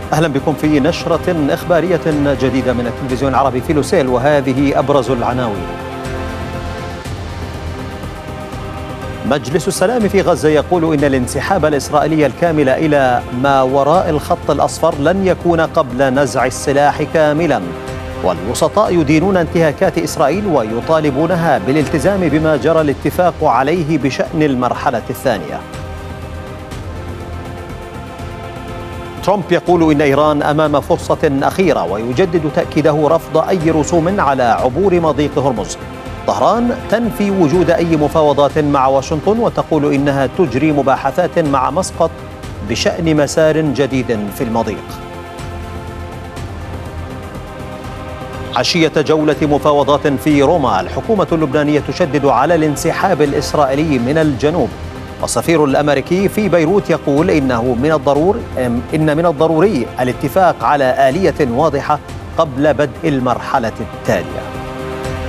أهلا بكم في نشرة إخبارية جديدة من التلفزيون العربي في لوسيل، وهذه أبرز العناوين. مجلس السلام في غزة يقول إن الانسحاب الإسرائيلي الكامل إلى ما وراء الخط الأصفر لن يكون قبل نزع السلاح كاملا، والوسطاء يدينون انتهاكات إسرائيل ويطالبونها بالالتزام بما جرى الاتفاق عليه بشأن المرحلة الثانية. ترامب يقول إن إيران أمام فرصة أخيرة، ويجدد تأكيده رفض أي رسوم على عبور مضيق هرمز. طهران تنفي وجود أي مفاوضات مع واشنطن، وتقول إنها تجري مباحثات مع مسقط بشأن مسار جديد في المضيق. عشية جولة مفاوضات في روما، الحكومة اللبنانية تشدد على الانسحاب الإسرائيلي من الجنوب، والسفير الأمريكي في بيروت يقول إن من الضروري الاتفاق على آلية واضحة قبل بدء المرحلة التالية.